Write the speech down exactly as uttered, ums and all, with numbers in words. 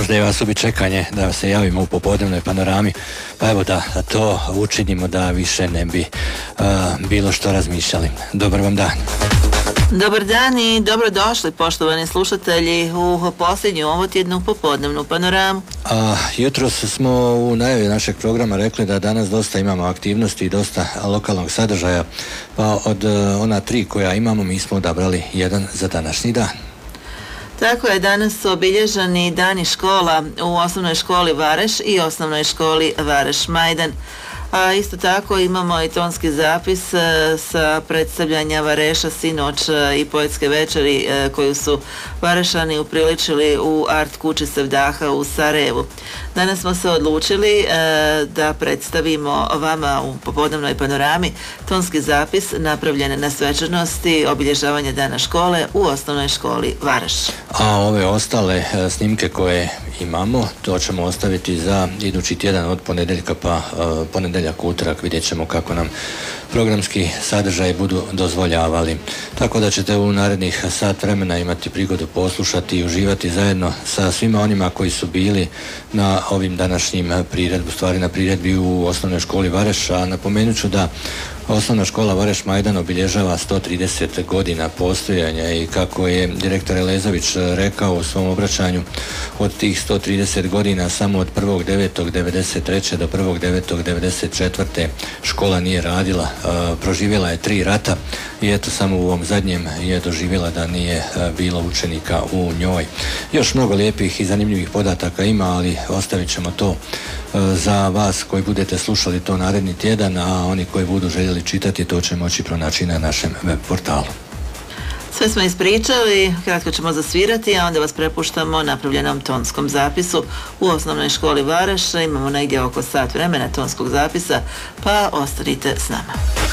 možda je vas ubi čekanje da se javimo u popodnevnoj panorami, pa evo da, da to učinimo da više ne bi uh, bilo što razmišljali. Dobar vam dan. Dobar dan i dobrodošli poštovani slušatelji u posljednju ovotjednu popodnevnu panoramu. A, jutros smo u najavi našeg programa rekli da danas dosta imamo aktivnosti i dosta lokalnog sadržaja, pa od uh, ona tri koja imamo mi smo odabrali jedan za današnji dan. Tako je, danas su obilježeni dani škola u osnovnoj školi Vareš i osnovnoj školi Vareš Majdan. A isto tako imamo i tonski zapis e, sa predstavljanja Vareša sinoć e, i poetske večeri e, koju su Varešani upriličili u Art kući Sevdaha u Sarajevu. Danas smo se odlučili e, da predstavimo vama u popodnevnoj panorami tonski zapis napravljen na svečanosti obilježavanja dana škole u osnovnoj školi Vareš. A ove ostale e, snimke koje imamo, to ćemo ostaviti za idući tjedan od ponedjeljka pa e, ponedjeljak utorak, vidjet ćemo kako nam programski sadržaj budu dozvoljavali. Tako da ćete u narednih sat vremena imati prigodu poslušati i uživati zajedno sa svima onima koji su bili na ovim današnjim priredbu, stvari na priredbi u osnovnoj školi Vareš, a napomenut ću da Osnovna škola Vareš Majdan obilježava sto trideset godina postojanja i kako je direktor Elezović rekao u svom obraćanju, od tih sto trideset godina samo od prvog devetog devedeset treće do prvog devetog devedeset četvrte škola nije radila, e, proživjela je tri rata i eto samo u ovom zadnjem je doživjela da nije e, bilo učenika u njoj. Još mnogo lijepih i zanimljivih podataka ima, ali ostavit ćemo to za vas koji budete slušali to naredni tjedan, a oni koji budu željeli čitati to će moći pronaći na našem web portalu. Sve smo ispričali, kratko ćemo zasvirati, a onda vas prepuštamo napravljenom tonskom zapisu u osnovnoj školi Vareš. Imamo negdje oko sat vremena tonskog zapisa, pa ostanite s nama.